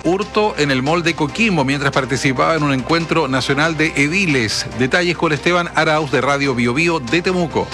hurto en el mall de Coquimbo mientras participaba en un encuentro nacional de ediles. Detalles con Esteban Arauz de Radio Bio Bio de Temuco.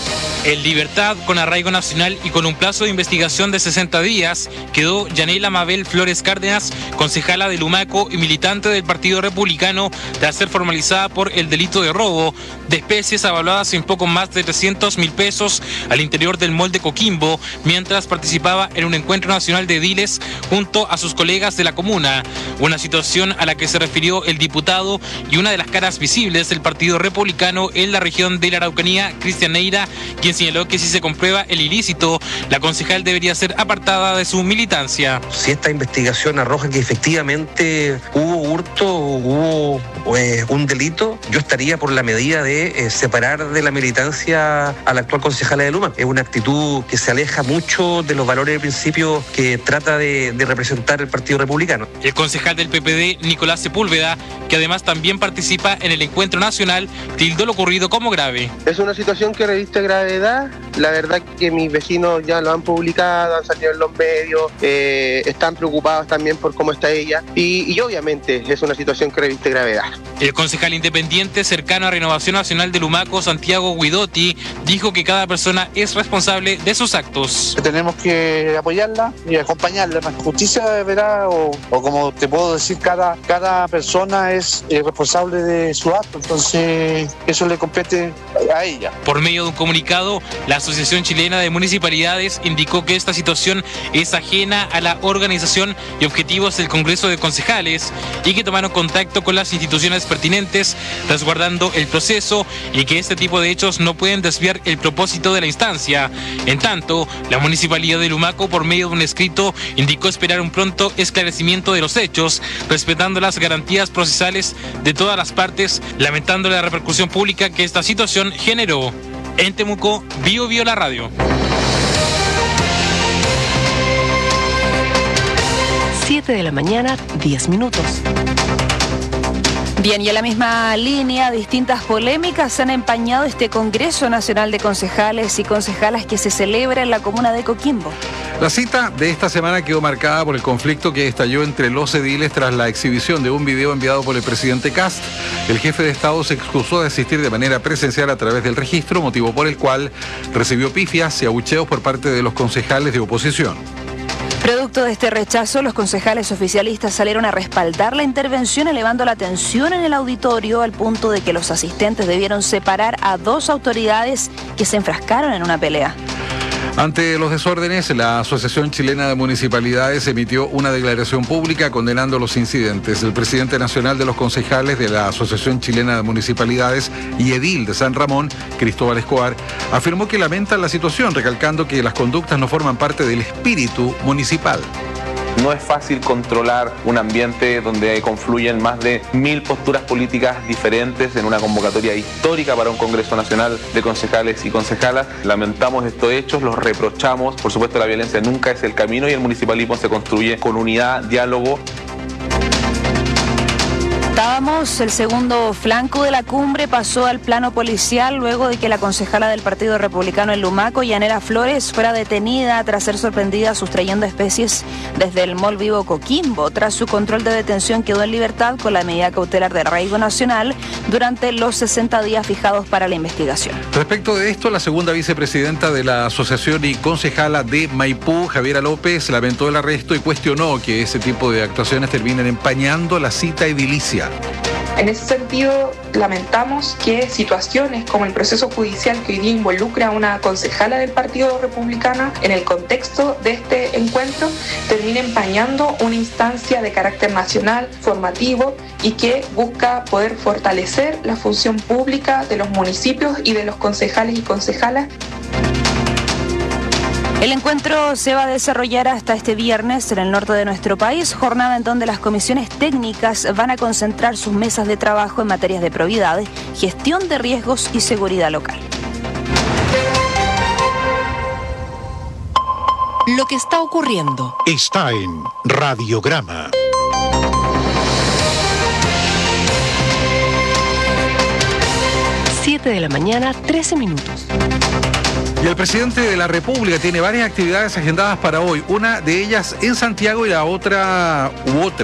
En libertad, con arraigo nacional y con un plazo de investigación de 60 días, quedó Yanela Mabel Flores Cárdenas, concejala de Lumaco y militante del Partido Republicano, tras ser formalizada por el delito de robo de especies avaluadas en poco más de 300.000 pesos al interior del mall de Coquimbo, mientras participaba en un encuentro nacional de ediles junto a sus colegas de la comuna. Una situación a la que se refirió el diputado y una de las caras visibles del Partido Republicano en la región de la Araucanía, Cristian Neira, quien señaló que si se comprueba el ilícito, la concejal debería ser apartada de su militancia. Si esta investigación arroja que efectivamente hubo hurto, hubo un delito, yo estaría por la medida de separar de la militancia a la actual concejala de Luma. Es una actitud que se aleja mucho de los valores y principios que trata de representar el Partido Republicano. El concejal del PPD, Nicolás Sepúlveda, que además también participa en el encuentro nacional, tildó lo ocurrido como grave. Es una situación que reviste gravedad. La verdad que mis vecinos ya lo han publicado, han salido en los medios, están preocupados también por cómo está ella y obviamente es una situación que reviste gravedad. El concejal independiente cercano a Renovación Nacional de Lumaco, Santiago Guidotti, dijo que cada persona es responsable de sus actos. Tenemos que apoyarla y acompañarla. La justicia verá, o como te puedo decir, cada persona es responsable de su acto, entonces eso le compete a ella. Por medio de un comunicado, la Asociación Chilena de Municipalidades indicó que esta situación es ajena a la organización y objetivos del Congreso de Concejales y que tomaron contacto con las instituciones pertinentes, resguardando el proceso, y que este tipo de hechos no pueden desviar el propósito de la instancia. En tanto, la Municipalidad de Lumaco, por medio de un escrito, indicó esperar un pronto esclarecimiento de los hechos, respetando las garantías procesales de todas las partes, lamentando la repercusión pública que esta situación generó. En Temuco, Bio Bio la radio. 7 de la mañana, 10 minutos. Bien, y en la misma línea, distintas polémicas han empañado este Congreso Nacional de Concejales y Concejalas que se celebra en la comuna de Coquimbo. La cita de esta semana quedó marcada por el conflicto que estalló entre los ediles tras la exhibición de un video enviado por el presidente Kast. El jefe de Estado se excusó de asistir de manera presencial a través del registro, motivo por el cual recibió pifias y abucheos por parte de los concejales de oposición. Producto de este rechazo, los concejales oficialistas salieron a respaldar la intervención, elevando la tensión en el auditorio al punto de que los asistentes debieron separar a dos autoridades que se enfrascaron en una pelea. Ante los desórdenes, la Asociación Chilena de Municipalidades emitió una declaración pública condenando los incidentes. El presidente nacional de los concejales de la Asociación Chilena de Municipalidades y edil de San Ramón, Cristóbal Escobar, afirmó que lamentan la situación, recalcando que las conductas no forman parte del espíritu municipal. No es fácil controlar un ambiente donde confluyen más de 1000 posturas políticas diferentes en una convocatoria histórica para un Congreso Nacional de Concejales y Concejalas. Lamentamos estos hechos, los reprochamos. Por supuesto, la violencia nunca es el camino y el municipalismo se construye con unidad, diálogo. El segundo flanco de la cumbre pasó al plano policial luego de que la concejala del Partido Republicano en Lumaco, Yanela Flores, fuera detenida tras ser sorprendida sustrayendo especies desde el Mall Vivo Coquimbo. Tras su control de detención quedó en libertad con la medida cautelar de arraigo nacional durante los 60 días fijados para la investigación. Respecto de esto, la segunda vicepresidenta de la Asociación y concejala de Maipú, Javiera López, lamentó el arresto y cuestionó que ese tipo de actuaciones terminen empañando la cita edilicia. En ese sentido, lamentamos que situaciones como el proceso judicial que hoy día involucra a una concejala del Partido Republicano en el contexto de este encuentro termine empañando una instancia de carácter nacional, formativo y que busca poder fortalecer la función pública de los municipios y de los concejales y concejalas. El encuentro se va a desarrollar hasta este viernes en el norte de nuestro país, jornada en donde las comisiones técnicas van a concentrar sus mesas de trabajo en materias de probidad, gestión de riesgos y seguridad local. Lo que está ocurriendo está en Radiograma. De la mañana, 13 minutos. Y el presidente de la República tiene varias actividades agendadas para hoy, una de ellas en Santiago y la otra